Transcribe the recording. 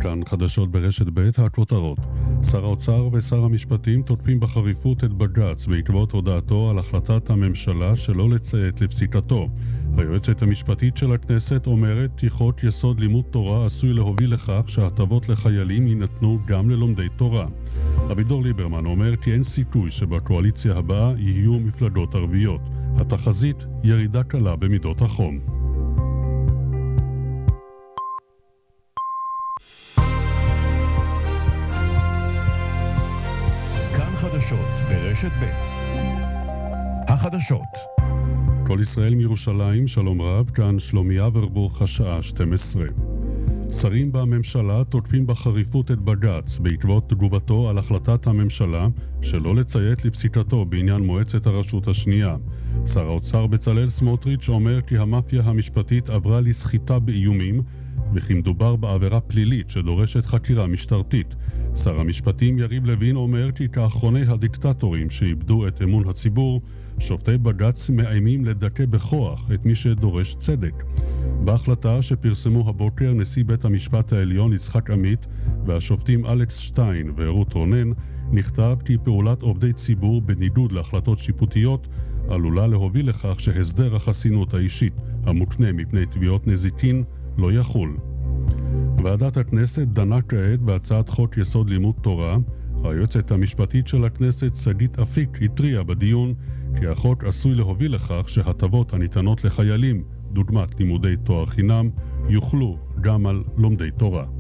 כאן חדשות ברשת ב' הכותרות. שר האוצר ושר המשפטים תוקפים בחריפות את בג"ץ בעקבות הודעתו על החלטת הממשלה שלא לציית לפסיקתו. היועצת המשפטית של הכנסת אומרת תיכות יסוד לימוד תורה עשוי להוביל לכך שההטבות לחיילים יינתנו גם ללומדי תורה. אביגדור ליברמן אומר כי אין סיכוי שבקואליציה הבאה יהיו מפלגות ערביות. התחזית ירידה קלה במידות החום. חדשות ברשת ב'. החדשות. כל ישראל מירושלים, שלום רב, כאן שלומיה ורבוך השעה 12. שרים בממשלה תוקפים בחריפות את בג"ץ בעקבות תגובתו על החלטת הממשלה שלא לציית לפסיקתו בעניין מועצת הרשות השנייה. שר האוצר בצלאל סמוטריץ' אומר כי המאפיה המשפטית עברה לסחיטה באיומים וכי מדובר בעבירה פלילית שדורשת חקירה משטרתית. שר המשפטים יריב לוין אומר כי כאחרוני הדיקטטורים שאיבדו את אמון הציבור, שופטי בג"ץ מאיימים לדכא בכוח את מי שדורש צדק. בהחלטה שפרסמו הבוקר נשיא בית המשפט העליון יצחק עמית והשופטים אלכס שטיין ורות רונן, נכתב כי פעולת עובדי ציבור בניגוד להחלטות שיפוטיות עלולה להוביל לכך שהסדר החסינות האישית המוקנה מפני תביעות נזיקין לא יחול. ועדת הכנסת דנה כעת בהצעת חוק יסוד לימוד תורה. היועצת המשפטית של הכנסת שגית אפיק התריעה בדיון כי החוק עשוי להוביל לכך שהטבות הניתנות לחיילים, דוגמת לימודי תואר חינם, יוכלו גם על לומדי תורה.